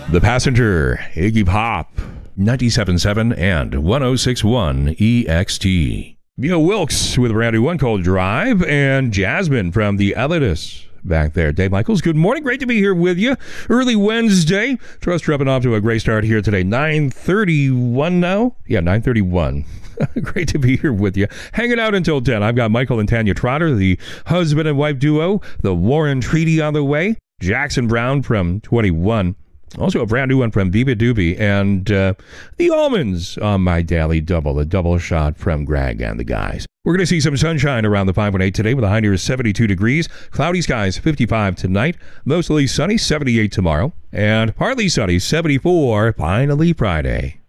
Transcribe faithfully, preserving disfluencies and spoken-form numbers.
The Passenger, Iggy Pop, ninety-seven point seven and one oh six point one E X T. Neil Wilkes with a brand new one called Drive, and Jasmine from the Elidus back there. Dave Michaels, good morning. Great to be here with you. Early Wednesday. Trust you're up and off to a great start here today. nine thirty-one now? Yeah, nine thirty-one. Great to be here with you. Hanging out until ten. I've got Michael and Tanya Trotter, the husband and wife duo. The Warren Treaty on the way. Jackson Brown from twenty-one. Also a brand new one from Viva Doobie, and uh, the Almonds on my daily double, a double shot from Greg and the guys. We're going to see some sunshine around the five one eight today with a high near seventy-two degrees. Cloudy skies, fifty-five tonight. Mostly sunny, seventy-eight tomorrow. And partly sunny, seventy-four, finally Friday.